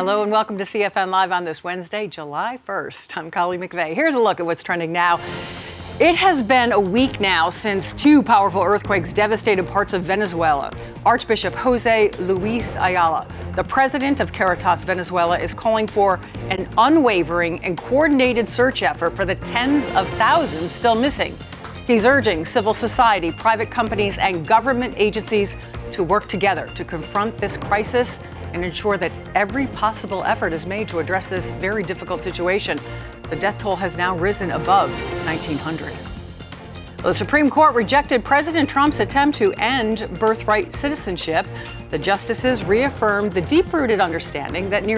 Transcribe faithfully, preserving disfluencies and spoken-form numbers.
Hello and welcome to C F N Live on this Wednesday, July first. I'm Colleen McVeigh. Here's a look at what's trending now. It has been a week now since two powerful earthquakes devastated parts of Venezuela. Archbishop Jose Luis Ayala, the president of Caritas Venezuela, is calling for an unwavering and coordinated search effort for the tens of thousands still missing. He's urging civil society, private companies, and government agencies to work together to confront this crisis and ensure that every possible effort is made to address this very difficult situation. The death toll has now risen above nineteen hundred. The Supreme Court rejected President Trump's attempt to end birthright citizenship. The justices reaffirmed the deep-rooted understanding that nearly